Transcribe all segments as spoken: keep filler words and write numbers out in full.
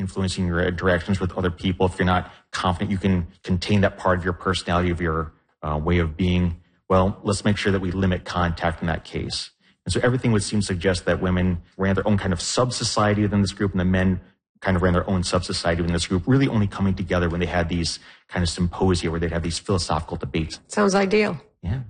influencing your interactions with other people, if you're not confident you can contain that part of your personality, of your uh, way of being, well, let's make sure that we limit contact in that case. And so everything would seem to suggest that women ran their own kind of sub-society within this group, and the men kind of ran their own sub-society within this group, really only coming together when they had these kind of symposia where they'd have these philosophical debates. Sounds ideal. Yeah.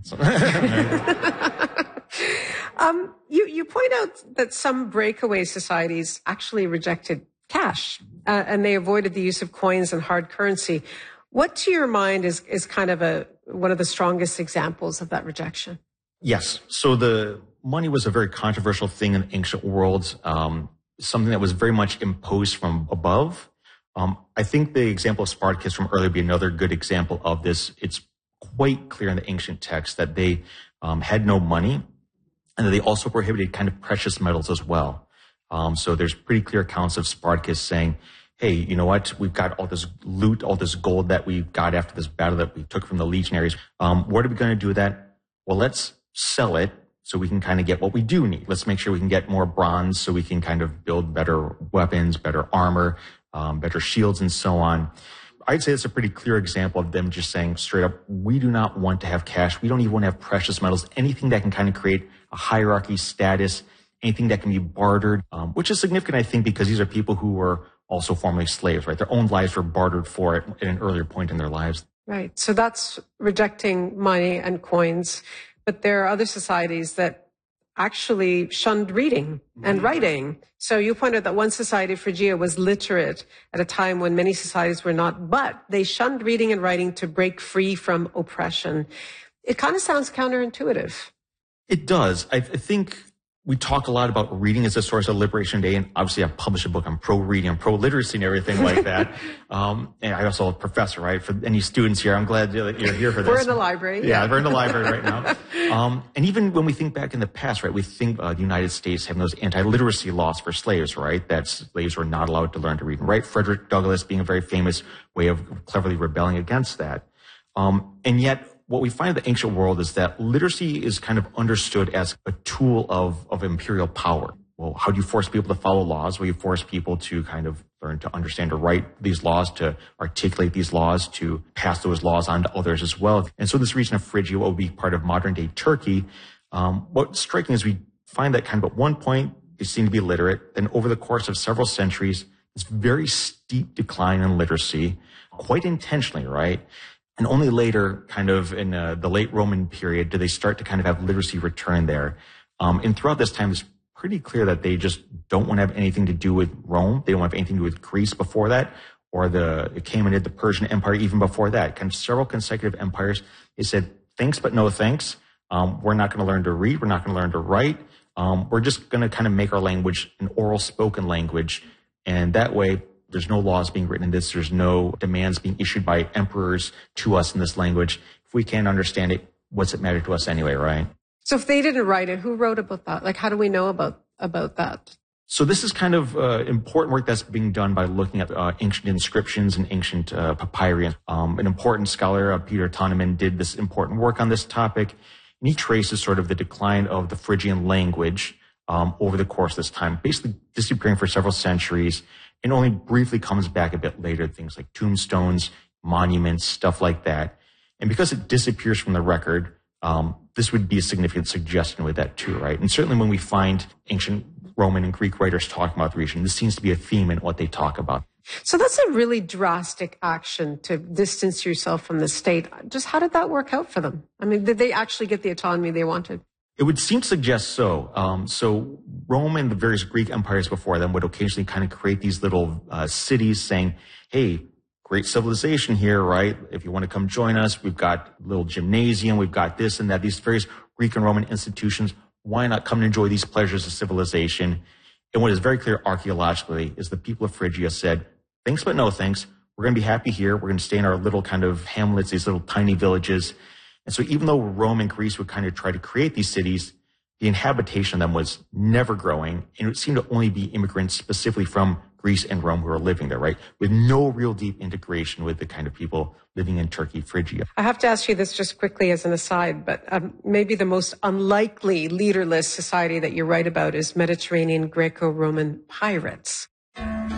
um, you, you point out that some breakaway societies actually rejected cash, uh, and they avoided the use of coins and hard currency. What, to your mind, is, is kind of a one of the strongest examples of that rejection? Yes. So the money was a very controversial thing in the ancient world, um, something that was very much imposed from above. Um, I think the example of Spartacus from earlier would be another good example of this. It's quite clear in the ancient text that they um, had no money, and that they also prohibited kind of precious metals as well. Um, so there's pretty clear accounts of Spartacus saying, hey, you know what? We've got all this loot, all this gold that we got after this battle that we took from the legionaries. Um, what are we going to do with that? Well, let's sell it so we can kind of get what we do need. Let's make sure we can get more bronze so we can kind of build better weapons, better armor, um, better shields, and so on. I'd say it's a pretty clear example of them just saying straight up, we do not want to have cash. We don't even want to have precious metals, anything that can kind of create a hierarchy, status, anything that can be bartered, um, which is significant, I think, because these are people who were also formerly slaves, right? Their own lives were bartered for it at an earlier point in their lives. Right. So that's rejecting money and coins. But there are other societies that actually shunned reading and writing. So you pointed out that one society, Phrygia, was literate at a time when many societies were not, but they shunned reading and writing to break free from oppression. It kind of sounds counterintuitive. It does. I, I think we talk a lot about reading as a source of liberation today, and obviously I've published a book on pro-reading and pro-literacy and everything like that. Um, and I also a professor, right? For any students here, I'm glad that you're here for this. We're in the library. Yeah, yeah. We're in the library right now. Um, and even when we think back in the past, right, we think uh, the United States having those anti-literacy laws for slaves, right? That slaves were not allowed to learn to read and write. Frederick Douglass being a very famous way of cleverly rebelling against that. Um, and yet, what we find in the ancient world is that literacy is kind of understood as a tool of, of imperial power. Well, how do you force people to follow laws? Well, you force people to kind of learn to understand, to write these laws, to articulate these laws, to pass those laws on to others as well. And so this region of Phrygia, what would be part of modern-day Turkey, um, what's striking is we find that kind of at one point, they seem to be literate. Then over the course of several centuries, this very steep decline in literacy, quite intentionally, right? And only later, kind of in uh, the late Roman period, do they start to kind of have literacy return there. Um, and throughout this time, it's pretty clear that they just don't want to have anything to do with Rome. They don't have anything to do with Greece before that, or the Achaemenid, the Persian Empire, even before that. Kind of several consecutive empires, they said, thanks, but no thanks. Um, we're not going to learn to read. We're not going to learn to write. Um, we're just going to kind of make our language an oral spoken language. And that way, there's no laws being written in this. There's no demands being issued by emperors to us in this language. If we can't understand it, what's it matter to us anyway, right? So if they didn't write it, who wrote about that? Like, how do we know about, about that? So this is kind of uh, important work that's being done by looking at uh, ancient inscriptions and ancient uh, papyri. Um, an important scholar, uh, Peter Tonneman, did this important work on this topic, and he traces sort of the decline of the Phrygian language um, over the course of this time, basically disappearing for several centuries, and only briefly comes back a bit later, things like tombstones, monuments, stuff like that. And because it disappears from the record, um, this would be a significant suggestion with that too, right? And certainly when we find ancient Roman and Greek writers talking about the region, this seems to be a theme in what they talk about. So that's a really drastic action to distance yourself from the state. Just how did that work out for them? I mean, did they actually get the autonomy they wanted? It would seem to suggest so. Um, so Rome and the various Greek empires before them would occasionally kind of create these little uh, cities saying, hey, great civilization here, right? If you want to come join us, we've got a little gymnasium, we've got this and that, these various Greek and Roman institutions. Why not come and enjoy these pleasures of civilization? And what is very clear archaeologically is the people of Phrygia said, thanks but no thanks. We're going to be happy here. We're going to stay in our little kind of hamlets, these little tiny villages. And so even though Rome and Greece would kind of try to create these cities, the inhabitation of them was never growing. And it seemed to only be immigrants specifically from Greece and Rome who were living there, right? With no real deep integration with the kind of people living in Turkey, Phrygia. I have to ask you this just quickly as an aside, but um, maybe the most unlikely leaderless society that you write about is Mediterranean Greco-Roman pirates.